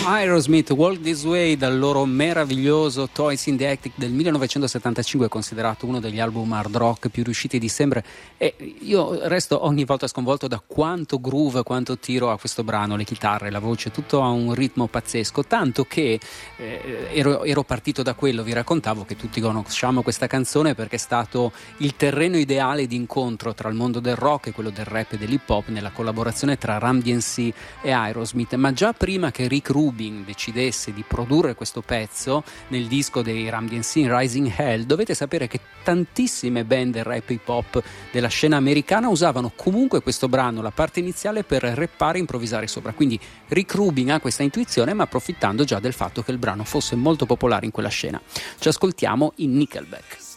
Aerosmith, Walk This Way, dal loro meraviglioso Toys in the Attic del 1975, considerato uno degli album hard rock più riusciti di sempre, e io resto ogni volta sconvolto da quanto groove, quanto tiro a questo brano, le chitarre, la voce, tutto ha un ritmo pazzesco, tanto che ero partito da quello, vi raccontavo che tutti conosciamo questa canzone perché è stato il terreno ideale di incontro tra il mondo del rock e quello del rap e dell'hip hop nella collaborazione tra Run DMC e Aerosmith, ma già prima che Rick Rubin decidesse di produrre questo pezzo nel disco dei Run DMC, Rising Hell, dovete sapere che tantissime band rap hip hop della scena americana usavano comunque questo brano, la parte iniziale, per rappare e improvvisare sopra. Quindi Rick Rubin ha questa intuizione, ma approfittando già del fatto che il brano fosse molto popolare in quella scena. Ci ascoltiamo in Nickelback.